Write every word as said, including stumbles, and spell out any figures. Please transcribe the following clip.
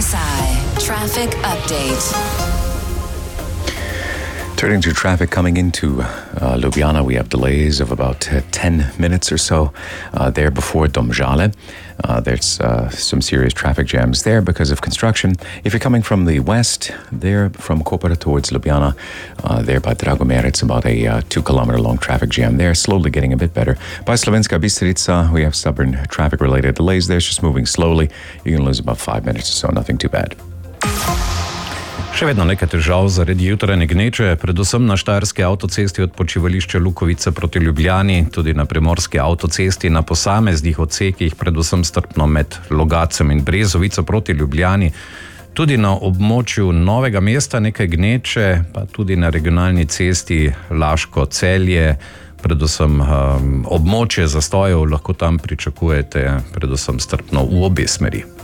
S I traffic update. Turning to traffic coming into uh, Ljubljana, we have delays of about uh, ten minutes or so uh, there before Domžale. Uh, there's uh, some serious traffic jams there because of construction. If you're coming from the west, there from Koper towards Ljubljana, uh, there by Dragomir, it's about a uh, two kilometer long traffic jam there, slowly getting a bit better. By Slovenska Bistrica, we have stubborn traffic related delays there, it's just moving slowly. You can lose about five minutes or so, nothing too bad. Še vedno nekaj težav zaradi jutranje gneče, predvsem na štajerski avtocesti od počivališča Lukovica proti Ljubljani, tudi na primorski avtocesti na posameznih odsekih, predvsem strpno med Logacem in Brezovico proti Ljubljani. Tudi na območju Novega mesta nekaj gneče, pa tudi na regionalni cesti Laško-Celje, predvsem um, območje zastojev, lahko tam pričakujete predvsem strpno v obe smeri.